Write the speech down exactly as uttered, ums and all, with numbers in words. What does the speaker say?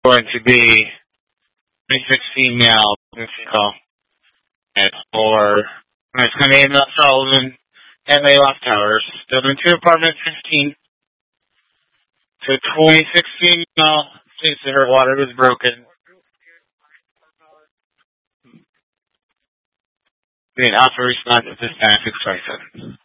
going to be twenty-six female call and for it's going to be in the Sullivan M A Loft Towers, building two, apartment fifteen. So twenty-six female states that her water was broken. Being alpha response at this time, six twenty-seven.